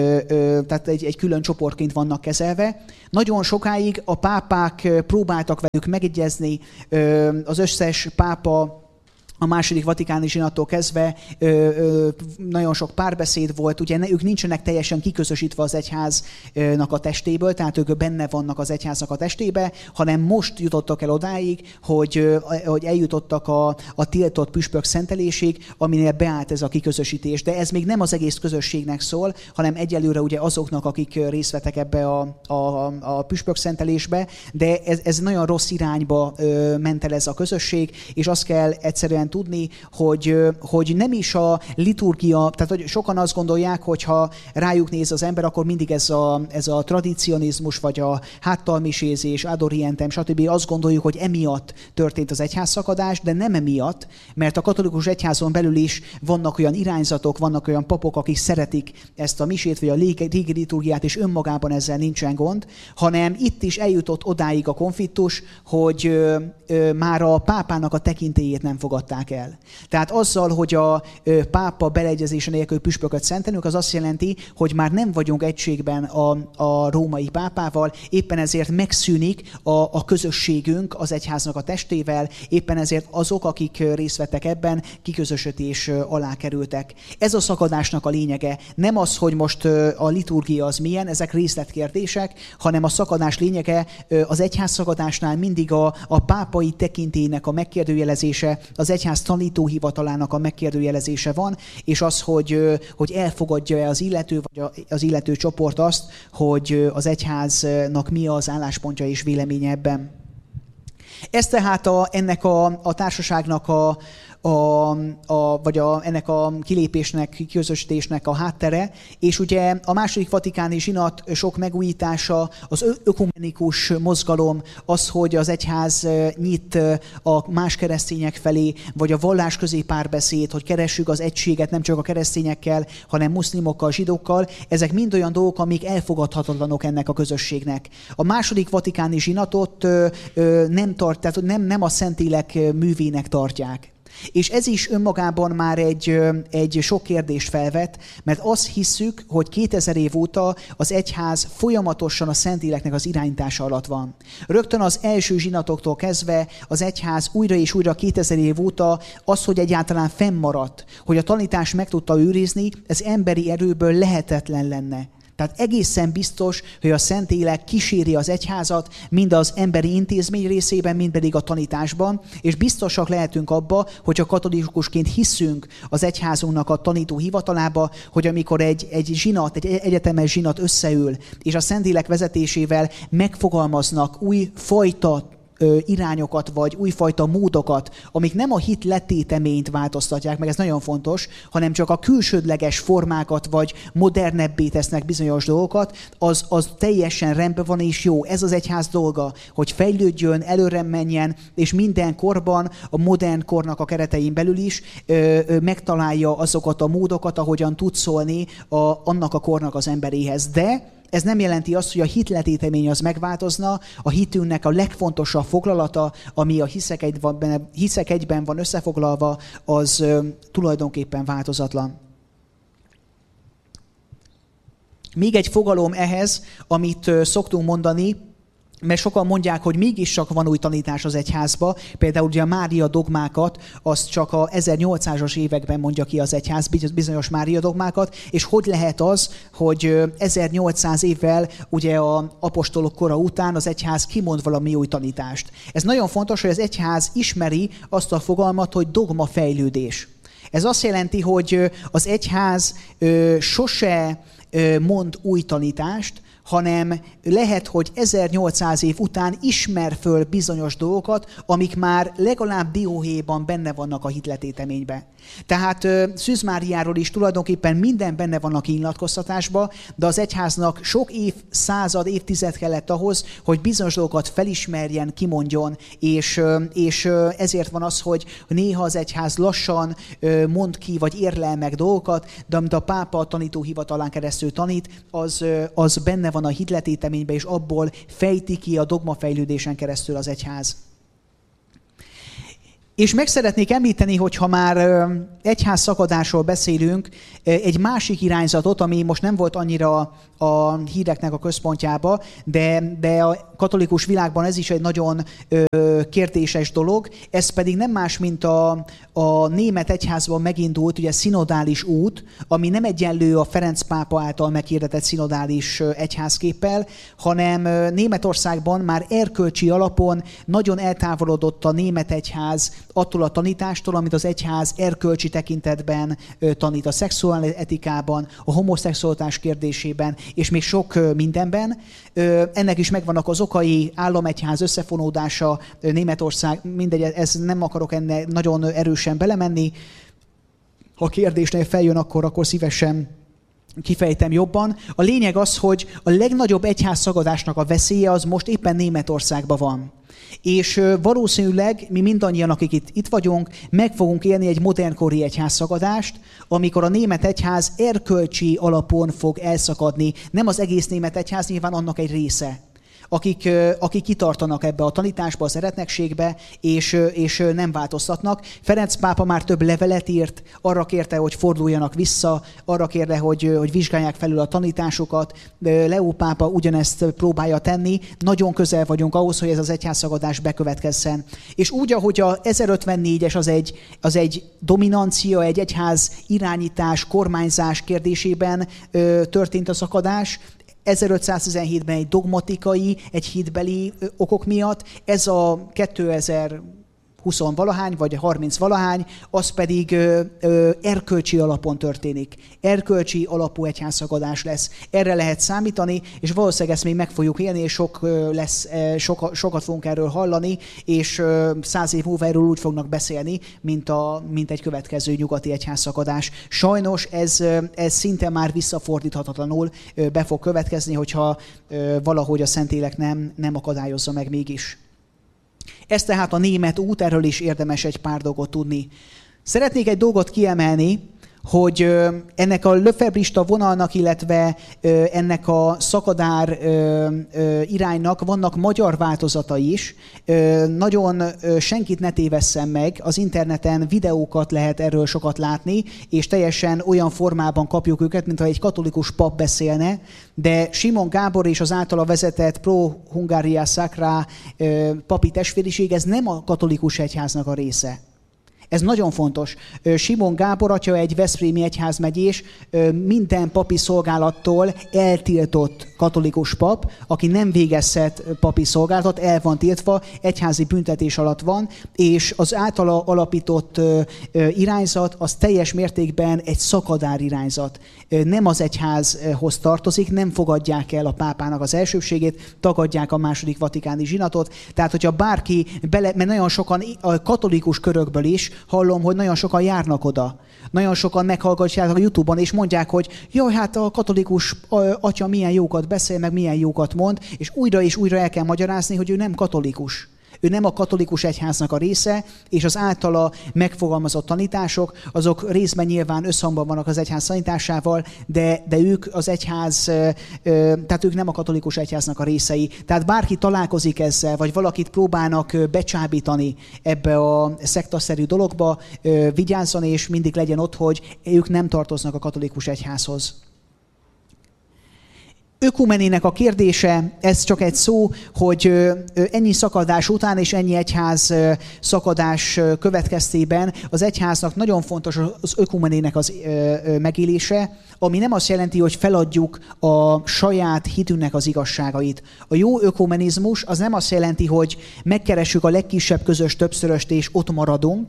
tehát egy, egy külön csoportként vannak kezelve. Nagyon sokáig a pápák próbáltak velük megegyezni, az összes pápa a második vatikáni zsinattól kezdve ö, ö, nagyon sok párbeszéd volt, ugye ne, ők nincsenek teljesen kiközösítve az egyháznak a testéből, tehát ők benne vannak az egyháznak a testébe, hanem most jutottak el odáig, hogy, hogy eljutottak a, a tiltott püspök szentelésig, aminél beállt ez a kiközösítés. De ez még nem az egész közösségnek szól, hanem egyelőre ugye azoknak, akik részt vettek ebbe a, a, a püspök szentelésbe, de ez, ez nagyon rossz irányba ö, ment el ez a közösség, és azt kell egyszerűen tudni, hogy, hogy nem is a liturgia, tehát hogy sokan azt gondolják, hogy ha rájuk néz az ember, akkor mindig ez a, ez a tradicionizmus, vagy a háttalmisézés, ad orientem, stb. Azt gondoljuk, hogy emiatt történt az egyházszakadás, de nem emiatt, mert a katolikus egyházon belül is vannak olyan irányzatok, vannak olyan papok, akik szeretik ezt a misét, vagy a régi liturgiát, és önmagában ezzel nincsen gond, hanem itt is eljutott odáig a konfliktus, hogy ö, ö, már a pápának a tekintélyét nem fogadták el. Tehát azzal, hogy a pápa beleegyezése nélkül püspököt szentelünk, az azt jelenti, hogy már nem vagyunk egységben a, a római pápával, éppen ezért megszűnik a, a közösségünk az egyháznak a testével, éppen ezért azok, akik részt vettek ebben, kiközösítés alá kerültek. Ez a szakadásnak a lényege. Nem az, hogy most a liturgia az milyen, ezek részletkérdések, hanem a szakadás lényege az egyház szakadásnál mindig a, a pápai tekintélynek a megkérdőjelezése, az egyház tanítóhivatalának a megkérdőjelezése van, és az, hogy, hogy elfogadja-e az illető, vagy az illető csoport azt, hogy az egyháznak mi az álláspontja és véleménye ebben. Ez tehát a, ennek a, a társaságnak a, a, a, vagy a, ennek a kilépésnek, kiközösítésnek a háttere, és ugye a második vatikáni zsinat sok megújítása, az ökumenikus mozgalom, az, hogy az egyház nyit a más keresztények felé, vagy a vallásközi párbeszéd, hogy keressük az egységet nem csak a keresztényekkel, hanem muszlimokkal, zsidókkal, ezek mind olyan dolgok, amik elfogadhatatlanok ennek a közösségnek. A második vatikáni zsinatot nem tart, tehát nem, nem a Szentlélek művének tartják. És ez is önmagában már egy, egy sok kérdést felvet, mert azt hisszük, hogy kétezer év óta az egyház folyamatosan a Szentléleknek az irányítása alatt van. Rögtön az első zsinatoktól kezdve az egyház újra és újra kétezer év óta az, hogy egyáltalán fennmaradt, hogy a tanítást meg tudta őrizni, ez emberi erőből lehetetlen lenne. Tehát egészen biztos, hogy a Szentlélek kíséri az egyházat, mind az emberi intézmény részében, mind pedig a tanításban, és biztosak lehetünk abba, hogy a katolikusként hiszünk az egyházunknak a tanító hivatalába, hogy amikor egy, egy zsinat, egy egyetemes zsinat összeül, és a Szentlélek vezetésével megfogalmaznak új fajta irányokat, vagy újfajta módokat, amik nem a hit letéteményt változtatják meg, ez nagyon fontos, hanem csak a külsődleges formákat, vagy modernebbé tesznek bizonyos dolgokat, az, az teljesen rendben van és jó. Ez az egyház dolga, hogy fejlődjön, előre menjen, és minden korban, a modern kornak a keretein belül is ö, ö, megtalálja azokat a módokat, ahogyan tud szólni a, annak a kornak az emberéhez. De ez nem jelenti azt, hogy a hitletétemény az megváltozna, a hitünknek a legfontosabb foglalata, ami a hiszek, egy van, hiszek egyben van összefoglalva, az ö, tulajdonképpen változatlan. Még egy fogalom ehhez, amit ö, szoktunk mondani, mert sokan mondják, hogy mégis csak van új tanítás az egyházba. Például ugye a Mária dogmákat, az csak a ezernyolcszázas években mondja ki az egyház, bizonyos Mária dogmákat, és hogy lehet az, hogy ezernyolcszáz évvel ugye az apostolok kora után az egyház kimond valami új tanítást. Ez nagyon fontos, hogy az egyház ismeri azt a fogalmat, hogy dogmafejlődés. Ez azt jelenti, hogy az egyház sose mond új tanítást, hanem lehet, hogy ezernyolcszáz év után ismer föl bizonyos dolgokat, amik már legalább dióhéjban benne vannak a hitletéteményben. Tehát Szűz Máriáról is tulajdonképpen minden benne van a kinyilatkoztatásban, de az egyháznak sok évszázad, évtized kellett ahhoz, hogy bizonyos dolgokat felismerjen, kimondjon, és, és ezért van az, hogy néha az egyház lassan mond ki, vagy érlel meg dolgokat, de amit a pápa a tanítóhivatalán keresztül tanít, az, az benne van a hitletéteményben, és abból fejti ki a dogmafejlődésen keresztül az egyház. És meg szeretnék említeni, hogy ha már egyház szakadásról beszélünk, egy másik irányzatot, ami most nem volt annyira a híreknek a központjába, de, de a katolikus világban ez is egy nagyon kérdéses dolog, ez pedig nem más, mint a, a német egyházban megindult ugye szinodális út, ami nem egyenlő a Ferenc pápa által meghirdetett szinodális egyházképpel, hanem Németországban már erkölcsi alapon nagyon eltávolodott a német egyház attól a tanítástól, amit az egyház erkölcsi tekintetben tanít, a szexuális etikában, a homoszexualitás kérdésében, és még sok mindenben. Ennek is megvannak az okai, államegyház összefonódása, Németország, mindegy, ez nem akarok ennek nagyon erősen belemenni. Ha a kérdésnél feljön, akkor, akkor szívesen kifejtem jobban. A lényeg az, hogy a legnagyobb egyházszagadásnak a veszélye az most éppen Németországban van. És valószínűleg mi mindannyian, akik itt, itt vagyunk, meg fogunk élni egy modernkori egyházszakadást, amikor a német egyház erkölcsi alapon fog elszakadni. Nem az egész német egyház, nyilván annak egy része, akik, akik kitartanak ebbe a tanításba, az eretnekségbe, és, és nem változtatnak. Ferenc pápa már több levelet írt, arra kérte, hogy forduljanak vissza, arra kérte, hogy, hogy vizsgálják felül a tanításokat. Leó pápa ugyanezt próbálja tenni. Nagyon közel vagyunk ahhoz, hogy ez az egyházszagadás bekövetkezzen. És úgy, ahogy a ezerötvennégyes az egy, az egy dominancia, egy egyház irányítás, kormányzás kérdésében ö, történt a szakadás, ezerötszáztizenhétben egy dogmatikai, egy hitbeli okok miatt, ez a kétezer-húsz-valahány vagy harminc-valahány, az pedig ö, ö, erkölcsi alapon történik. Erkölcsi alapú egyházszakadás lesz. Erre lehet számítani, és valószínűleg ezt még meg fogjuk élni, és sok lesz, sok, sokat fogunk erről hallani, és száz év múlva erről úgy fognak beszélni, mint, a, mint egy következő nyugati egyházszakadás. Sajnos ez, ez szinte már visszafordíthatatlanul be fog következni, hogyha valahogy a Szentlélek nem, nem akadályozza meg mégis. Ez tehát a német út, erről is érdemes egy pár dolgot tudni. Szeretnék egy dolgot kiemelni, hogy ennek a löfebrista vonalnak, illetve ennek a szakadár iránynak vannak magyar változatai is. Nagyon senkit ne tévesszem meg, az interneten videókat lehet erről sokat látni, és teljesen olyan formában kapjuk őket, mintha egy katolikus pap beszélne, de Simon Gábor és az általa vezetett Pro Hungaria Sacra papi testvériség, ez nem a katolikus egyháznak a része. Ez nagyon fontos. Simon Gábor atya egy veszprémi egyházmegyés, minden papi szolgálattól eltiltott katolikus pap, aki nem végezhet papi szolgálatot, el van tiltva, egyházi büntetés alatt van, és az általa alapított irányzat az teljes mértékben egy szakadár irányzat. Nem az egyházhoz tartozik, nem fogadják el a pápának az elsőbségét, tagadják a második vatikáni zsinatot. Tehát, hogyha bárki bele, mert nagyon sokan a katolikus körökből is hallom, hogy nagyon sokan járnak oda. Nagyon sokan meghallgatják a YouTube-on, és mondják, hogy jaj, hát a katolikus atya milyen jókat beszél, meg milyen jókat mond, és újra és újra el kell magyarázni, hogy ő nem katolikus. Ő nem a katolikus egyháznak a része, és az általa megfogalmazott tanítások, azok részben nyilván összhangban vannak az egyház tanításával, de, de ők az egyház, tehát ők nem a katolikus egyháznak a részei. Tehát bárki találkozik ezzel, vagy valakit próbálnak becsábítani ebbe a szektaszerű dologba, vigyázzon, és mindig legyen ott, hogy ők nem tartoznak a katolikus egyházhoz. Ökumenének a kérdése, ez csak egy szó, hogy ennyi szakadás után és ennyi egyház szakadás következtében az egyháznak nagyon fontos az ökumenének az megélése, ami nem azt jelenti, hogy feladjuk a saját hitünknek az igazságait. A jó ökumenizmus az nem azt jelenti, hogy megkeressük a legkisebb közös többszöröst és ott maradunk,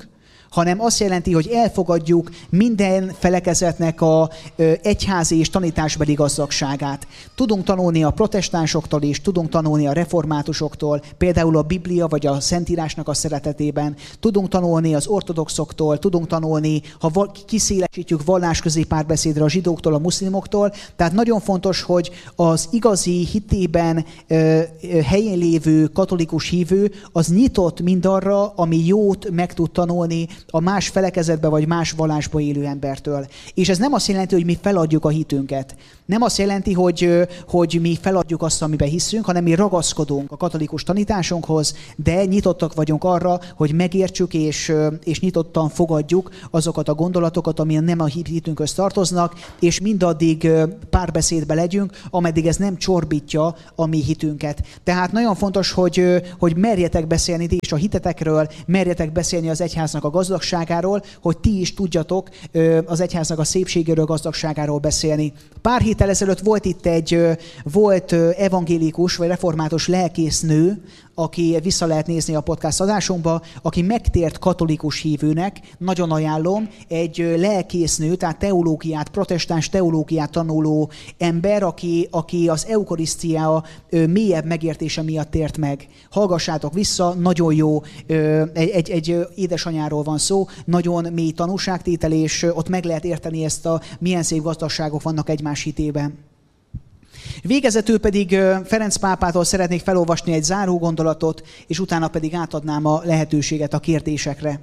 hanem azt jelenti, hogy elfogadjuk minden felekezetnek a egyházi és tanításbeli gazdagságát. Tudunk tanulni a protestánsoktól is, tudunk tanulni a reformátusoktól, például a Biblia vagy a Szentírásnak a szeretetében, tudunk tanulni az ortodoxoktól, tudunk tanulni, ha kiszélesítjük vallásközi párbeszédre a zsidóktól, a muszlimoktól, tehát nagyon fontos, hogy az igazi hitében helyén lévő katolikus hívő az nyitott mindarra, ami jót meg tud tanulni a más felekezetbe vagy más vallásba élő embertől. És ez nem azt jelenti, hogy mi feladjuk a hitünket. Nem azt jelenti, hogy, hogy mi feladjuk azt, amiben hiszünk, hanem mi ragaszkodunk a katolikus tanításunkhoz, de nyitottak vagyunk arra, hogy megértsük és, és nyitottan fogadjuk azokat a gondolatokat, ami nem a hitünkhöz tartoznak, és mindaddig párbeszédbe legyünk, ameddig ez nem csorbítja a mi hitünket. Tehát nagyon fontos, hogy, hogy merjetek beszélni ti is a hitetekről, merjetek beszélni az egyháznak a gazdagságáról, hogy ti is tudjatok az egyháznak a szépségéről, gazdagságáról beszélni. Pár héttel ezelőtt volt itt egy volt evangélikus vagy református lelkésznő, aki vissza lehet nézni a podcast adásunkba, aki megtért katolikus hívőnek, nagyon ajánlom, egy lelkésznő, tehát teológiát, protestáns teológiát tanuló ember, aki, aki az eukarisztia mélyebb megértése miatt tért meg. Hallgassátok vissza, nagyon jó, egy, egy, egy édesanyáról van szó, nagyon mély tanúságtétel, és ott meg lehet érteni ezt a milyen szép gazdaságok vannak egymás hitében. Végezetül pedig Ferenc pápától szeretnék felolvasni egy záró gondolatot, és utána pedig átadnám a lehetőséget a kérdésekre.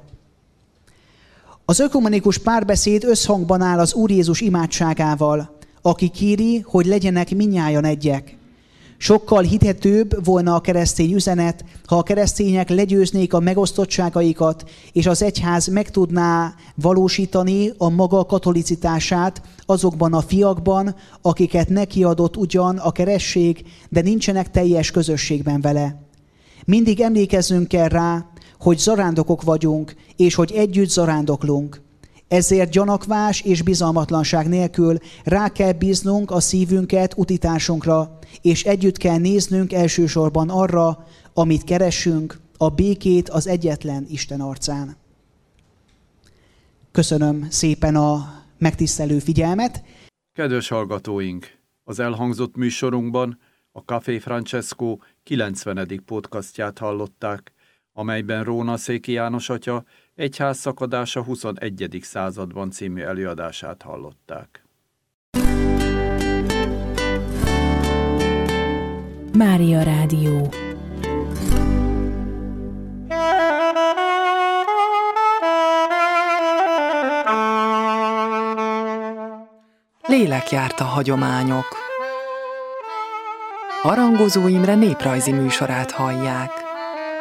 Az ökumenikus párbeszéd összhangban áll az Úr Jézus imádságával, aki kéri, hogy legyenek mindnyájan egyek. Sokkal hihetőbb volna a keresztény üzenet, ha a keresztények legyőznék a megosztottságaikat, és az egyház meg tudná valósítani a maga katolicitását azokban a fiakban, akiket neki adott ugyan a keresztség, de nincsenek teljes közösségben vele. Mindig emlékezzünk kell rá, hogy zarándokok vagyunk, és hogy együtt zarándoklunk. Ezért gyanakvás és bizalmatlanság nélkül rá kell bíznunk a szívünket utitársunkra, és együtt kell néznünk elsősorban arra, amit keresünk, a békét az egyetlen Isten arcán. Köszönöm szépen a megtisztelő figyelmet. Kedves hallgatóink! Az elhangzott műsorunkban a Café Francesco kilencvenedik podcastját hallották, amelyben Róna Széki János atya Egyház szakadása huszonegyedik században című előadását hallották. Mária Rádió. Lélekjárta hagyományok. Harangozó Imre néprajzi műsorát hallják.